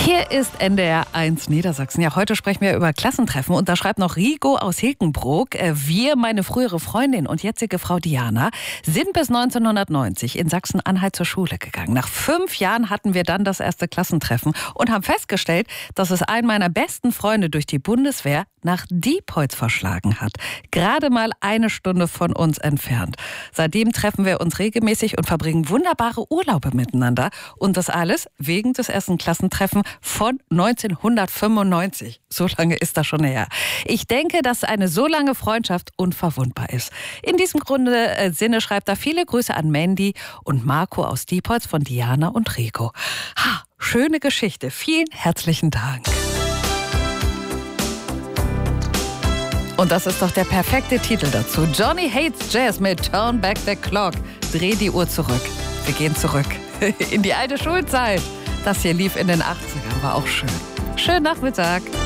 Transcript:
Hier ist NDR 1 Niedersachsen. Ja, heute sprechen wir über Klassentreffen und da schreibt noch Rico aus Hilkenbrook. Wir, meine frühere Freundin und jetzige Frau Diana, sind bis 1990 in Sachsen-Anhalt zur Schule gegangen. Nach 5 Jahren hatten wir dann das erste Klassentreffen und haben festgestellt, dass es einen meiner besten Freunde durch die Bundeswehr nach Diepholz verschlagen hat. Gerade mal 1 Stunde von uns entfernt. Seitdem treffen wir uns regelmäßig und verbringen wunderbare Urlaube miteinander. Und das alles wegen des ersten Klassentreffens von 1995. So lange ist das schon her. Ich denke, dass eine so lange Freundschaft unverwundbar ist. In diesem Sinne schreibt er viele Grüße an Mandy und Marco aus Diepholz von Diana und Rico. Schöne Geschichte. Vielen herzlichen Dank. Und das ist doch der perfekte Titel dazu. Johnny Hates Jazz mit Turn Back the Clock. Dreh die Uhr zurück. Wir gehen zurück in die alte Schulzeit. Das hier lief in den 80ern, war auch schön. Schönen Nachmittag.